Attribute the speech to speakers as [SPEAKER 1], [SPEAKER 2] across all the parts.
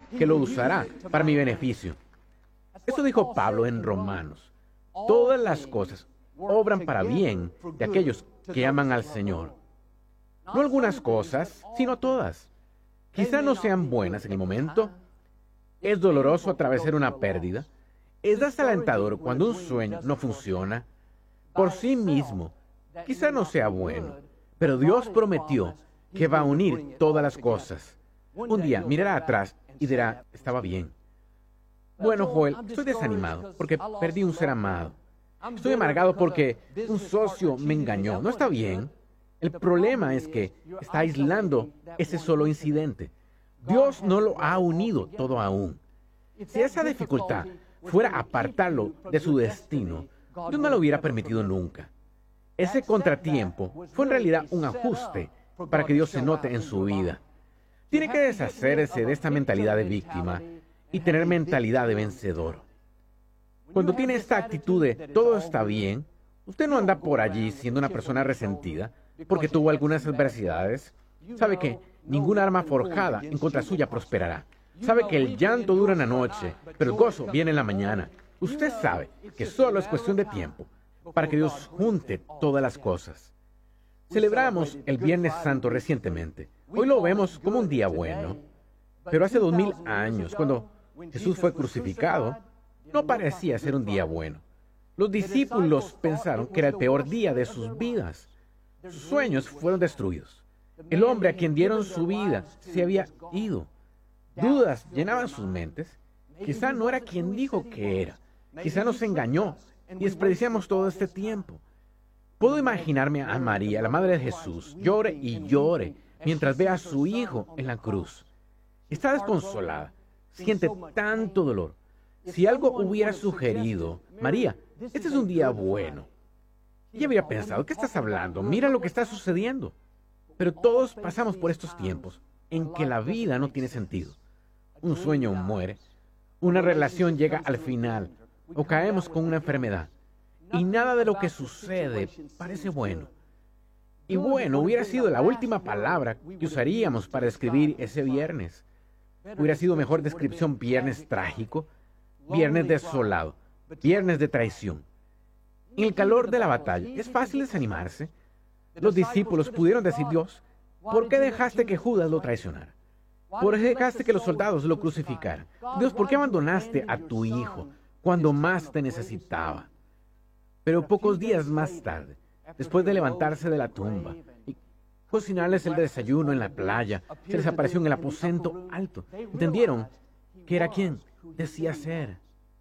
[SPEAKER 1] que lo usará para mi beneficio. Eso dijo Pablo en Romanos. Todas las cosas obran para bien de aquellos que aman al Señor. No algunas cosas, sino todas. Quizá no sean buenas en el momento. Es doloroso atravesar una pérdida. Es desalentador cuando un sueño no funciona. Por sí mismo, quizá no sea bueno, pero Dios prometió que va a unir todas las cosas. Un día mirará atrás y dirá, estaba bien. Bueno, Joel, estoy desanimado porque perdí un ser amado. Estoy amargado porque un socio me engañó. No está bien. El problema es que está aislando ese solo incidente. Dios no lo ha unido todo aún. Si esa dificultad fuera a apartarlo de su destino, Dios no lo hubiera permitido nunca. Ese contratiempo fue en realidad un ajuste para que Dios se note en su vida. Tiene que deshacerse de esta mentalidad de víctima y tener mentalidad de vencedor. Cuando tiene esta actitud de todo está bien, usted no anda por allí siendo una persona resentida porque tuvo algunas adversidades. Sabe que ninguna arma forjada en contra suya prosperará. Sabe que el llanto dura una noche, pero el gozo viene en la mañana. Usted sabe que solo es cuestión de tiempo para que Dios junte todas las cosas. Celebramos el Viernes Santo recientemente. Hoy lo vemos como un día bueno. Pero hace 2000 años, cuando Jesús fue crucificado, no parecía ser un día bueno. Los discípulos pensaron que era el peor día de sus vidas. Sus sueños fueron destruidos. El hombre a quien dieron su vida se había ido. Dudas llenaban sus mentes. Quizá no era quien dijo que era. Quizá nos engañó y desperdiciamos todo este tiempo. Puedo imaginarme a María, la madre de Jesús, llore y llore mientras ve a su hijo en la cruz. Está desconsolada. Siente tanto dolor. Si algo hubiera sugerido, María, este es un día bueno. Ella habría pensado, ¿qué estás hablando? Mira lo que está sucediendo. Pero todos pasamos por estos tiempos en que la vida no tiene sentido. Un sueño muere, una relación llega al final, o caemos con una enfermedad, y nada de lo que sucede parece bueno. Y bueno, hubiera sido la última palabra que usaríamos para describir ese viernes. Hubiera sido mejor descripción viernes trágico, viernes desolado, viernes de traición. En el calor de la batalla, es fácil desanimarse. Los discípulos pudieron decir, Dios, ¿por qué dejaste que Judas lo traicionara? ¿Por qué dejaste que los soldados lo crucificaran? Dios, ¿por qué abandonaste a tu hijo cuando más te necesitaba? Pero pocos días más tarde, después de levantarse de la tumba y cocinarles el desayuno en la playa, se les apareció en el aposento alto. Entendieron que era quien decía ser.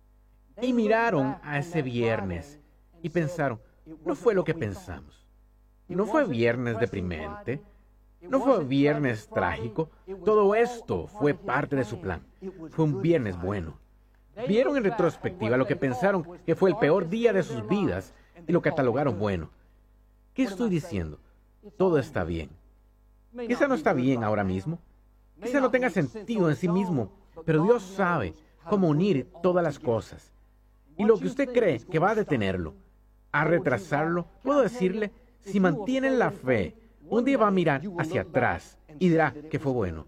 [SPEAKER 1] Y miraron a ese viernes y pensaron, no fue lo que pensamos. No fue viernes deprimente. No fue viernes trágico. Todo esto fue parte de su plan. Fue un viernes bueno. Vieron en retrospectiva lo que pensaron que fue el peor día de sus vidas y lo catalogaron bueno. ¿Qué estoy diciendo? Todo está bien. Quizá no está bien ahora mismo. Quizá no tenga sentido en sí mismo, pero Dios sabe cómo unir todas las cosas. Y lo que usted cree que va a detenerlo, a retrasarlo, puedo decirle, si mantiene la fe, un día va a mirar hacia atrás y dirá que fue bueno.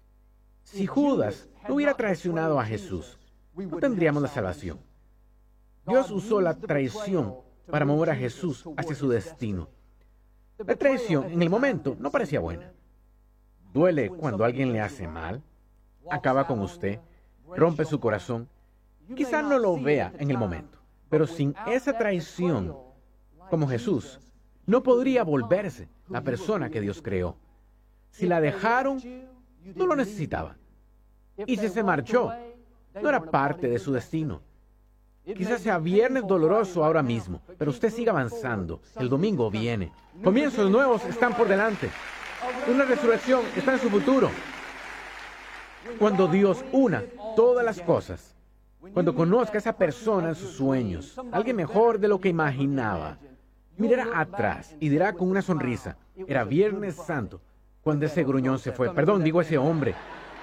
[SPEAKER 1] Si Judas no hubiera traicionado a Jesús, no tendríamos la salvación. Dios usó la traición para mover a Jesús hacia su destino. La traición en el momento no parecía buena. Duele cuando alguien le hace mal, acaba con usted, rompe su corazón. Quizá no lo vea en el momento, pero sin esa traición, como Jesús, no podría volverse la persona que Dios creó. Si la dejaron, no lo necesitaba. Y si se marchó, no era parte de su destino. Quizás sea viernes doloroso ahora mismo, pero usted siga avanzando. El domingo viene. Comienzos nuevos están por delante. Una resurrección está en su futuro. Cuando Dios una todas las cosas, cuando conozca a esa persona en sus sueños, alguien mejor de lo que imaginaba, mirará atrás y dirá con una sonrisa, era Viernes Santo, cuando ese gruñón se fue. Perdón, digo ese hombre.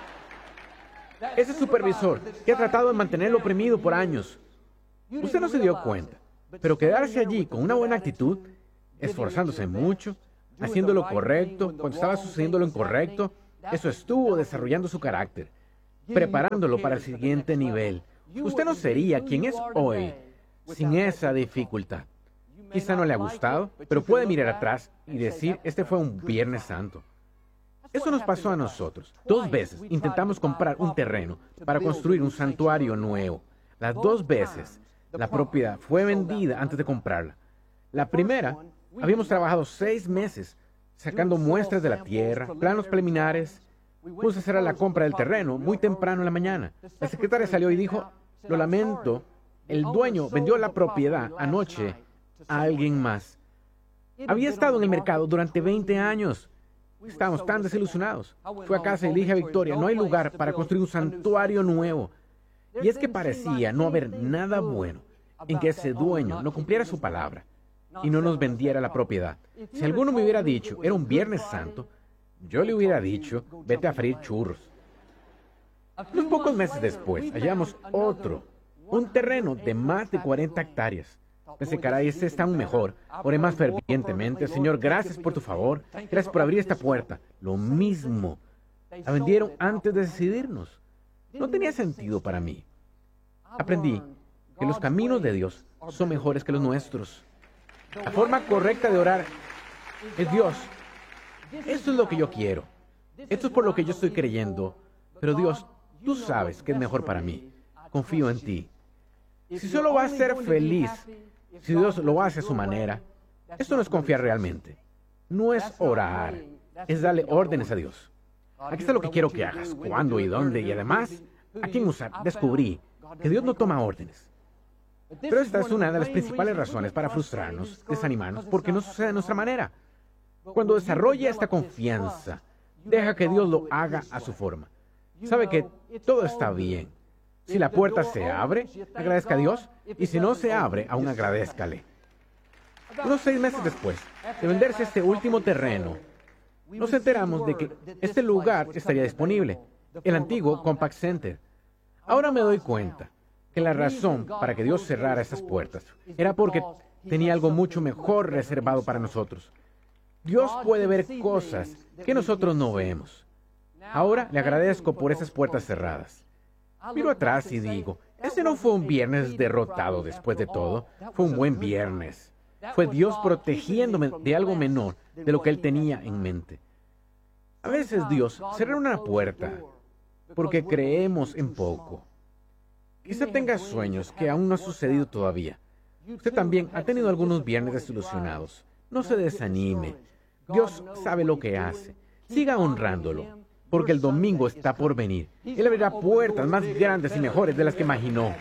[SPEAKER 1] Ese supervisor que ha tratado de mantenerlo oprimido por años. Usted no se dio cuenta, pero quedarse allí con una buena actitud, esforzándose mucho, haciendo lo correcto, cuando estaba sucediendo lo incorrecto, eso estuvo desarrollando su carácter. preparándolo para el siguiente nivel. Usted no sería quien es hoy sin esa dificultad. Quizá no le ha gustado, pero puede mirar atrás y decir, este fue un Viernes Santo. Eso nos pasó a nosotros. 2 veces intentamos comprar un terreno para construir un santuario nuevo. Las 2 veces la propiedad fue vendida antes de comprarla. La primera, habíamos trabajado 6 meses sacando muestras de la tierra, planos preliminares. Puse a hacer la compra del terreno muy temprano en la mañana. La secretaria salió y dijo, lo lamento, el dueño vendió la propiedad anoche a alguien más. Había estado en el mercado durante 20 años. Estábamos tan desilusionados. Fui a casa y le dije a Victoria, no hay lugar para construir un santuario nuevo. Y es que parecía no haber nada bueno en que ese dueño no cumpliera su palabra y no nos vendiera la propiedad. Si alguno me hubiera dicho, era un Viernes Santo, yo le hubiera dicho, vete a freír churros. Unos pocos meses después, hallamos un terreno de más de 40 hectáreas. Pensé, caray, este está aún mejor. Oré más fervientemente, Señor, gracias por tu favor, gracias por abrir esta puerta. Lo mismo. La vendieron antes de decidirnos. No tenía sentido para mí. Aprendí que los caminos de Dios son mejores que los nuestros. La forma correcta de orar es Dios. Esto es lo que yo quiero. Esto es por lo que yo estoy creyendo. Pero Dios, tú sabes que es mejor para mí. Confío en ti. Si solo va a ser feliz, si Dios lo hace a su manera, esto no es confiar realmente. No es orar, es darle órdenes a Dios. Aquí está lo que quiero que hagas, cuándo y dónde, y además, a quién usar. Descubrí que Dios no toma órdenes. Pero esta es una de las principales razones para frustrarnos, desanimarnos, porque no sucede de nuestra manera. Cuando desarrolla esta confianza, deja que Dios lo haga a su forma. Sabe que todo está bien. Si la puerta se abre, agradezca a Dios, y si no se abre, aún agradézcale. Unos 6 meses después de venderse este último terreno, nos enteramos de que este lugar estaría disponible, el antiguo Compaq Center. Ahora me doy cuenta que la razón para que Dios cerrara esas puertas era porque tenía algo mucho mejor reservado para nosotros. Dios puede ver cosas que nosotros no vemos. Ahora le agradezco por esas puertas cerradas. Miro atrás y digo, ese no fue un viernes derrotado después de todo, fue un buen viernes. Fue Dios protegiéndome de algo menor de lo que Él tenía en mente. A veces Dios cierra una puerta porque creemos en poco. Quizá tenga sueños que aún no han sucedido todavía. Usted también ha tenido algunos viernes desilusionados. No se desanime. Dios sabe lo que hace. Siga honrándolo, porque el domingo está por venir. Él abrirá puertas más grandes y mejores de las que imaginó.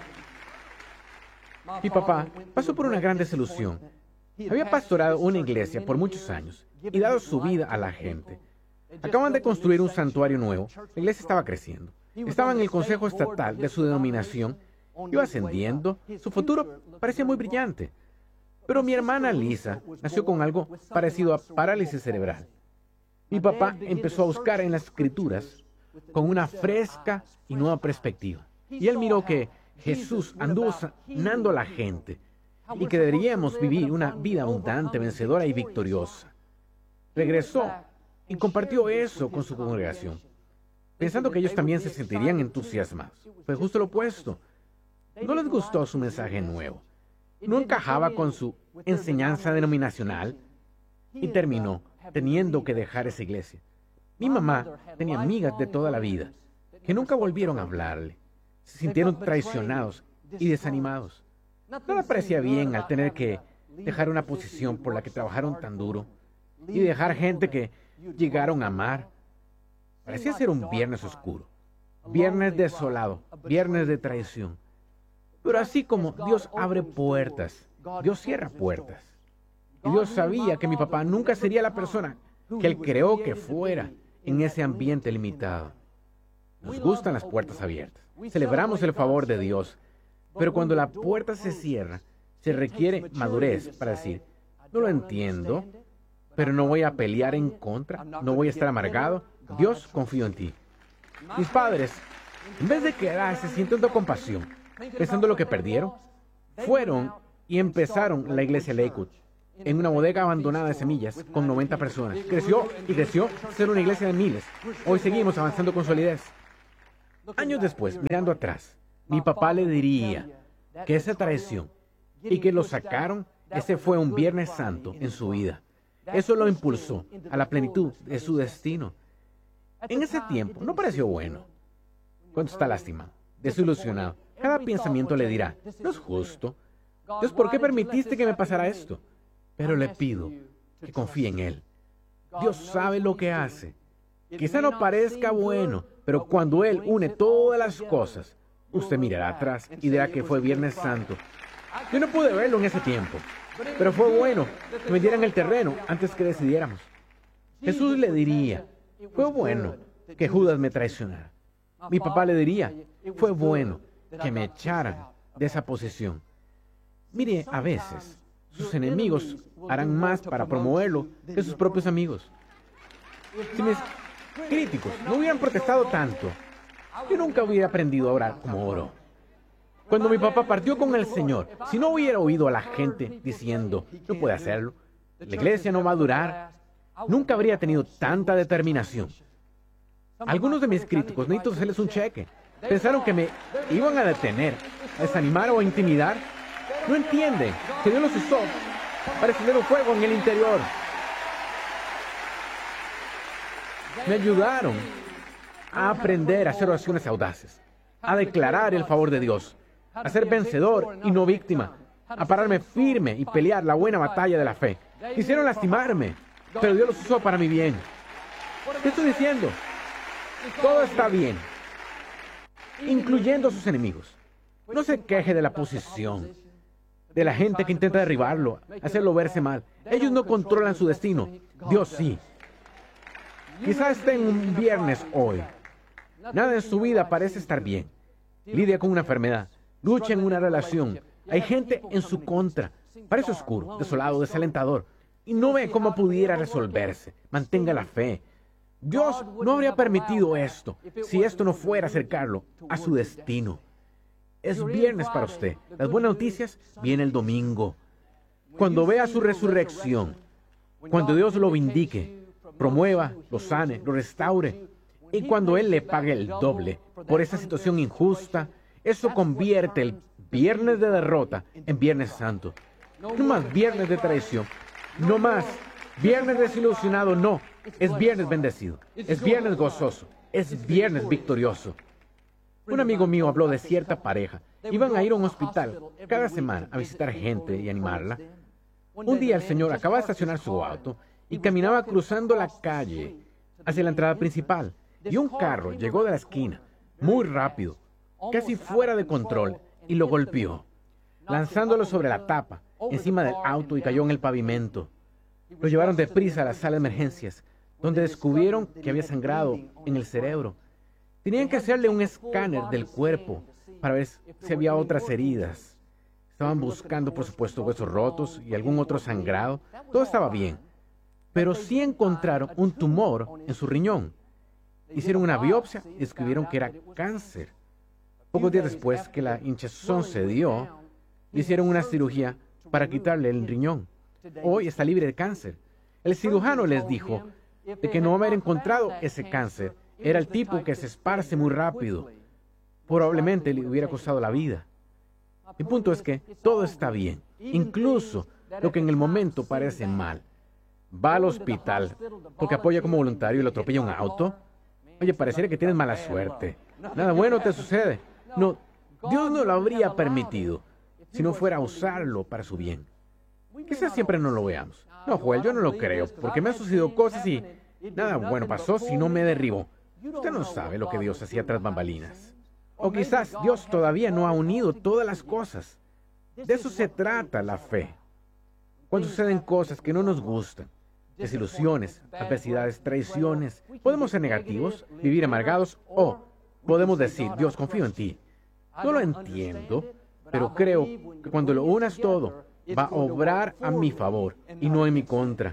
[SPEAKER 1] Mi papá pasó por una gran desilusión. Había pastorado una iglesia por muchos años y dado su vida a la gente. Acaban de construir un santuario nuevo. La iglesia estaba creciendo. Estaba en el consejo estatal de su denominación. Iba ascendiendo. Su futuro parecía muy brillante. Pero mi hermana Lisa nació con algo parecido a parálisis cerebral. Mi papá empezó a buscar en las escrituras con una fresca y nueva perspectiva. Y él miró que Jesús anduvo sanando a la gente y que deberíamos vivir una vida abundante, vencedora y victoriosa. Regresó y compartió eso con su congregación, pensando que ellos también se sentirían entusiasmados. Fue justo lo opuesto. No les gustó su mensaje nuevo. No encajaba con su enseñanza denominacional y terminó teniendo que dejar esa iglesia. Mi mamá tenía amigas de toda la vida que nunca volvieron a hablarle. Se sintieron traicionados y desanimados. No le parecía bien al tener que dejar una posición por la que trabajaron tan duro y dejar gente que llegaron a amar. Parecía ser un viernes oscuro, viernes desolado, viernes de traición. Pero así como Dios abre puertas, Dios cierra puertas. Y Dios sabía que mi papá nunca sería la persona que Él creó que fuera en ese ambiente limitado. Nos gustan las puertas abiertas. Celebramos el favor de Dios. Pero cuando la puerta se cierra, se requiere madurez para decir, no lo entiendo, pero no voy a pelear en contra, no voy a estar amargado. Dios, confío en ti. Mis padres, en vez de quedarse sintiendo compasión, pensando lo que perdieron, fueron y empezaron la iglesia Lakewood en una bodega abandonada de semillas con 90 personas. Creció y creció a ser una iglesia de miles. Hoy seguimos avanzando con solidez. Años después, mirando atrás, mi papá le diría que esa traición y que lo sacaron, ese fue un Viernes Santo en su vida. Eso lo impulsó a la plenitud de su destino. En ese tiempo no pareció bueno. Cuando está lastimado, desilusionado, cada pensamiento le dirá, no es justo. Dios, ¿por qué permitiste que me pasara esto? Pero le pido que confíe en Él. Dios sabe lo que hace. Quizá no parezca bueno, pero cuando Él une todas las cosas, usted mirará atrás y dirá que fue Viernes Santo. Yo no pude verlo en ese tiempo, pero fue bueno que me dieran el terreno antes que decidiéramos. Jesús le diría, fue bueno que Judas me traicionara. Mi papá le diría, fue bueno que me echaran de esa posición. Mire, a veces sus enemigos harán más para promoverlo que sus propios amigos. Si mis críticos no hubieran protestado tanto, yo nunca hubiera aprendido a orar como oro. Cuando mi papá partió con el Señor, si no hubiera oído a la gente diciendo, no puede hacerlo, la iglesia no va a durar, nunca habría tenido tanta determinación. Algunos de mis críticos, necesito hacerles un cheque, pensaron que me iban a detener, a desanimar o a intimidar. No entienden que Dios los usó para encender un fuego en el interior. Me ayudaron a aprender a hacer oraciones audaces, a declarar el favor de Dios, a ser vencedor y no víctima, a pararme firme y pelear la buena batalla de la fe. Quisieron lastimarme, pero Dios los usó para mi bien. ¿Qué estoy diciendo? Todo está bien, incluyendo a sus enemigos. No se queje de la posición, de la gente que intenta derribarlo, hacerlo verse mal. Ellos no controlan su destino, Dios sí. Quizás esté en un viernes hoy. Nada en su vida parece estar bien. Lidia con una enfermedad, lucha en una relación. Hay gente en su contra. Parece oscuro, desolado, desalentador. Y no ve cómo pudiera resolverse. Mantenga la fe. Dios no habría permitido esto si esto no fuera acercarlo a su destino. Es viernes para usted. Las buenas noticias vienen el domingo. Cuando vea su resurrección, cuando Dios lo vindique, promueva, lo sane, lo restaure, y cuando Él le pague el doble por esa situación injusta, eso convierte el viernes de derrota en Viernes Santo. No más viernes de traición, no más viernes desilusionado, no. Es viernes bendecido, es viernes gozoso, es viernes victorioso. Un amigo mío habló de cierta pareja. Iban a ir a un hospital cada semana a visitar gente y animarla. Un día el señor acaba de estacionar su auto y caminaba cruzando la calle hacia la entrada principal. Y un carro llegó de la esquina, muy rápido, casi fuera de control, y lo golpeó, lanzándolo sobre la tapa, encima del auto, y cayó en el pavimento. Lo llevaron deprisa a la sala de emergencias, donde descubrieron que había sangrado en el cerebro. Tenían que hacerle un escáner del cuerpo para ver si había otras heridas. Estaban buscando, por supuesto, huesos rotos y algún otro sangrado. Todo estaba bien, pero sí encontraron un tumor en su riñón. Hicieron una biopsia y descubrieron que era cáncer. Pocos días después que la hinchazón cedió, le hicieron una cirugía para quitarle el riñón. Hoy está libre de cáncer. El cirujano les dijo de que no haber encontrado ese cáncer era el tipo que se esparce muy rápido. Probablemente le hubiera costado la vida. El punto es que todo está bien, incluso lo que en el momento parece mal. Va al hospital porque apoya como voluntario y lo atropella un auto. Oye, pareciera que tienes mala suerte. Nada bueno te sucede. No, Dios no lo habría permitido si no fuera a usarlo para su bien. Quizás siempre no lo veamos. No, Joel, yo no lo creo, porque me han sucedido cosas y nada bueno pasó si no me derribó. Usted no sabe lo que Dios hacía tras bambalinas. O quizás Dios todavía no ha unido todas las cosas. De eso se trata la fe. Cuando suceden cosas que no nos gustan, desilusiones, adversidades, traiciones, podemos ser negativos, vivir amargados, o podemos decir, Dios, confío en ti. No lo entiendo, pero creo que cuando lo unas todo, va a obrar a mi favor y no en mi contra.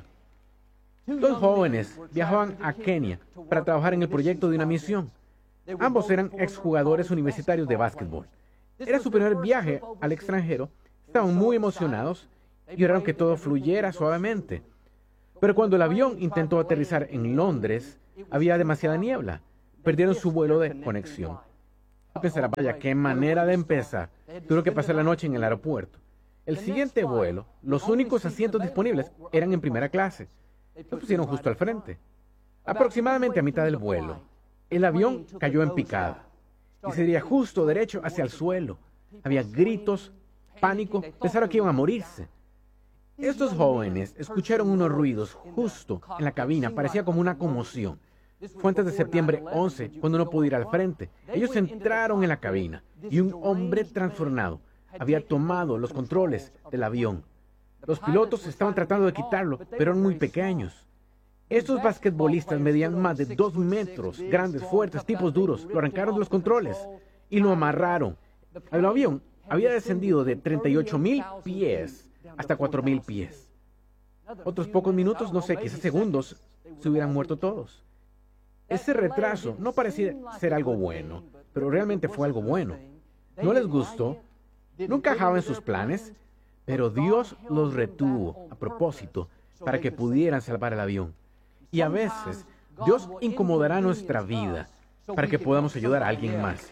[SPEAKER 1] Dos jóvenes viajaban a Kenia para trabajar en el proyecto de una misión. Ambos eran exjugadores universitarios de básquetbol. Era su primer viaje al extranjero. Estaban muy emocionados y oraron que todo fluyera suavemente. Pero cuando el avión intentó aterrizar en Londres, había demasiada niebla. Perdieron su vuelo de conexión. Pensará, vaya, qué manera de empezar. Tuve que pasar la noche en el aeropuerto. El siguiente vuelo, los únicos asientos disponibles eran en primera clase. Lo pusieron justo al frente. Aproximadamente a mitad del vuelo, el avión cayó en picada y se iría justo derecho hacia el suelo. Había gritos, pánico, pensaron que iban a morirse. Estos jóvenes escucharon unos ruidos justo en la cabina, parecía como una conmoción. Fue antes de septiembre 11, cuando no pudo ir al frente. Ellos entraron en la cabina y un hombre trastornado había tomado los controles del avión. Los pilotos estaban tratando de quitarlo, pero eran muy pequeños. Estos basquetbolistas medían más de 2 metros, grandes, fuertes, tipos duros. Lo arrancaron de los controles y lo amarraron. El avión había descendido de 38,000 pies hasta 4,000 pies. Otros pocos minutos, no sé, quizás segundos, se hubieran muerto todos. Ese retraso no parecía ser algo bueno, pero realmente fue algo bueno. No les gustó, no encajaba en sus planes, pero Dios los retuvo a propósito para que pudieran salvar el avión. Y a veces Dios incomodará nuestra vida para que podamos ayudar a alguien más.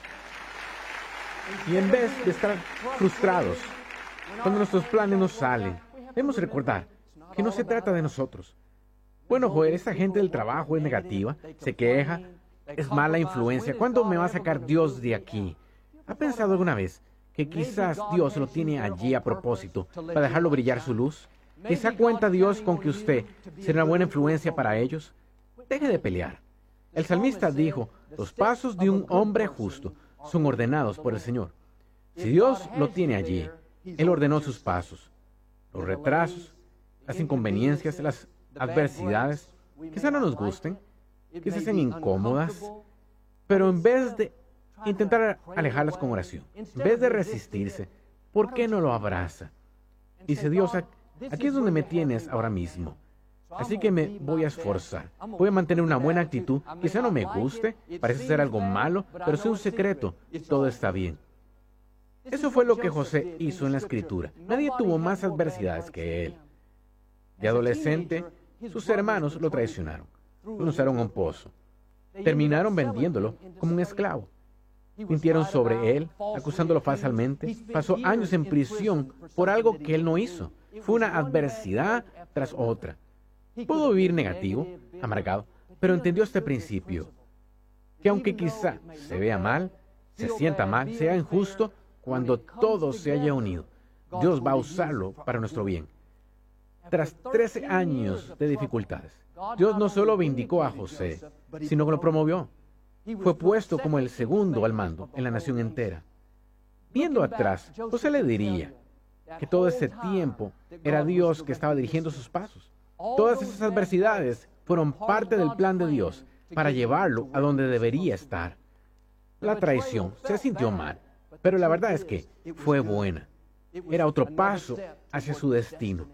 [SPEAKER 1] Y en vez de estar frustrados cuando nuestros planes no salen, debemos recordar que no se trata de nosotros. Bueno, Joel, esta gente del trabajo es negativa, se queja, es mala influencia. ¿Cuándo me va a sacar Dios de aquí? ¿Ha pensado alguna vez que quizás Dios lo tiene allí a propósito para dejarlo brillar su luz? ¿Quizá cuenta Dios con que usted será una buena influencia para ellos? Deje de pelear. El salmista dijo, los pasos de un hombre justo son ordenados por el Señor. Si Dios lo tiene allí, Él ordenó sus pasos. Los retrasos, las inconveniencias, las adversidades, quizá no nos gusten, quizás sean incómodas, pero en vez de intentar alejarlas con oración, en vez de resistirse, ¿por qué no lo abraza? Dice Dios, aquí es donde me tienes ahora mismo, así que me voy a esforzar, voy a mantener una buena actitud, quizá no me guste, parece ser algo malo, pero es un secreto, todo está bien. Eso fue lo que José hizo en la Escritura. Nadie tuvo más adversidades que él. De adolescente, sus hermanos lo traicionaron, lo lanzaron a un pozo, terminaron vendiéndolo como un esclavo. Mintieron sobre él, acusándolo falsamente. Pasó años en prisión por algo que él no hizo. Fue una adversidad tras otra. Pudo vivir negativo, amargado, pero entendió este principio, que aunque quizá se vea mal, se sienta mal, sea injusto, cuando todo se haya unido, Dios va a usarlo para nuestro bien. Tras 13 años de dificultades, Dios no solo vindicó a José, sino que lo promovió. Fue puesto como el segundo al mando en la nación entera. Viendo atrás, José le diría que todo ese tiempo era Dios que estaba dirigiendo sus pasos. Todas esas adversidades fueron parte del plan de Dios para llevarlo a donde debería estar. La traición se sintió mal, pero la verdad es que fue buena. Era otro paso hacia su destino.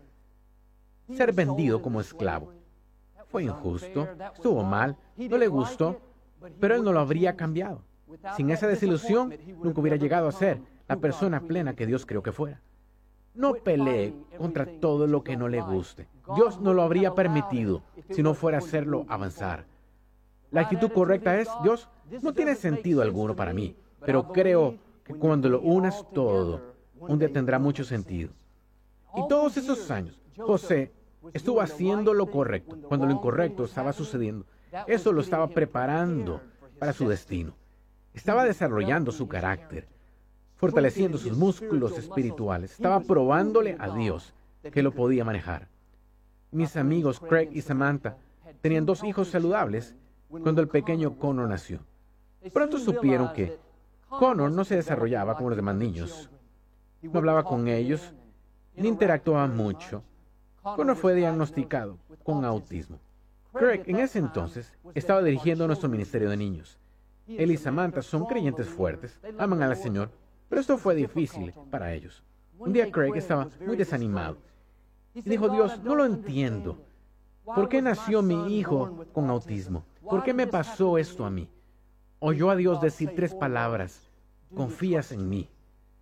[SPEAKER 1] Ser vendido como esclavo. Fue injusto, estuvo mal, no le gustó, pero él no lo habría cambiado. Sin esa desilusión, nunca hubiera llegado a ser la persona plena que Dios creó que fuera. No pelee contra todo lo que no le guste. Dios no lo habría permitido si no fuera a hacerlo avanzar. La actitud correcta es, Dios, no tiene sentido alguno para mí, pero creo que cuando lo unas todo, un día tendrá mucho sentido. Y todos esos años, José estuvo haciendo lo correcto cuando lo incorrecto estaba sucediendo. Eso lo estaba preparando para su destino. Estaba desarrollando su carácter, fortaleciendo sus músculos espirituales. Estaba probándole a Dios que lo podía manejar. Mis amigos Craig y Samantha tenían 2 hijos saludables cuando el pequeño Connor nació. Pronto supieron que Connor no se desarrollaba como los demás niños. No hablaba con ellos, ni interactuaba mucho. Connor fue diagnosticado con autismo. Craig, en ese entonces, estaba dirigiendo nuestro ministerio de niños. Él y Samantha son creyentes fuertes, aman al Señor, pero esto fue difícil para ellos. Un día Craig estaba muy desanimado y dijo, Dios, no lo entiendo. ¿Por qué nació mi hijo con autismo? ¿Por qué me pasó esto a mí? Oyó a Dios decir 3 palabras, confías en mí.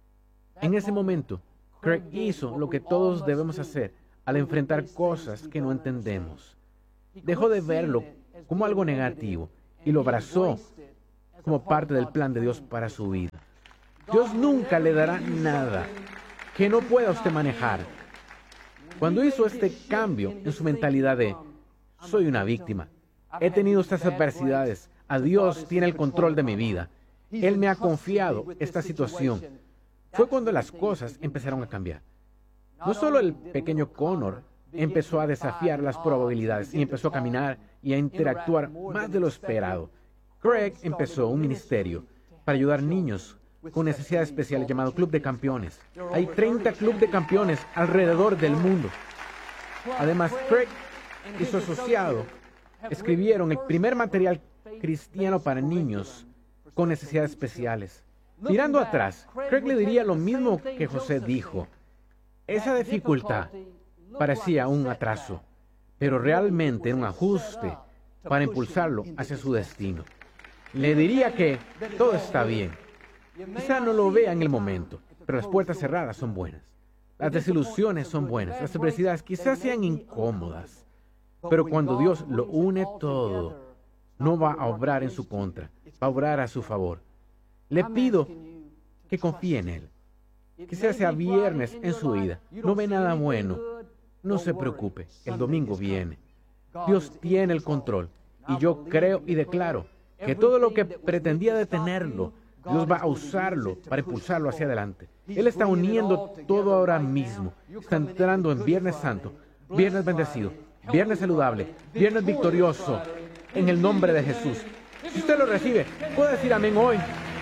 [SPEAKER 1] En ese momento, Craig hizo lo que todos debemos hacer al enfrentar cosas que no entendemos. Dejó de verlo como algo negativo y lo abrazó como parte del plan de Dios para su vida. Dios nunca le dará nada que no pueda usted manejar. Cuando hizo este cambio en su mentalidad de soy una víctima, he tenido estas adversidades, a Dios tiene el control de mi vida, Él me ha confiado esta situación, fue cuando las cosas empezaron a cambiar. No solo el pequeño Connor empezó a desafiar las probabilidades y empezó a caminar y a interactuar más de lo esperado. Craig empezó un ministerio para ayudar niños con necesidades especiales llamado Club de Campeones. Hay 30 Club de Campeones alrededor del mundo. Además, Craig y su asociado escribieron el primer material cristiano para niños con necesidades especiales. Mirando atrás, Craig le diría lo mismo que José dijo. Esa dificultad parecía un atraso, pero realmente un ajuste para impulsarlo hacia su destino. Le diría que todo está bien. Quizá no lo vea en el momento, pero las puertas cerradas son buenas. Las desilusiones son buenas. Las adversidades quizás sean incómodas, pero cuando Dios lo une todo, no va a obrar en su contra, va a obrar a su favor. Le pido que confíe en Él. Quizás sea viernes en su vida, no ve nada bueno. No se preocupe, el domingo viene. Dios tiene el control y yo creo y declaro que todo lo que pretendía detenerlo, Dios va a usarlo para impulsarlo hacia adelante. Él está uniendo todo ahora mismo. Está entrando en Viernes Santo, Viernes bendecido, Viernes saludable, Viernes victorioso, en el nombre de Jesús. Si usted lo recibe, puede decir amén hoy.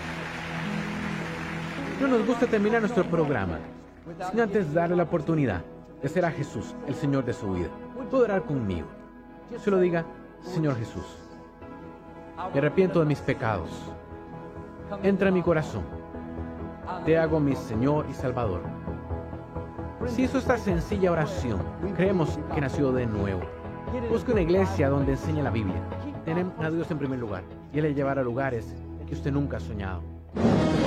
[SPEAKER 1] No nos gusta terminar nuestro programa sin antes darle la oportunidad de ser a Jesús el Señor de su vida. Puede orar conmigo. Se lo diga, Señor Jesús, me arrepiento de mis pecados. Entra en mi corazón. Te hago mi Señor y Salvador. Si hizo esta sencilla oración, creemos que nació de nuevo. Busque una iglesia donde enseñe la Biblia. Tenemos a Dios en primer lugar y Él le llevará a lugares que usted nunca ha soñado.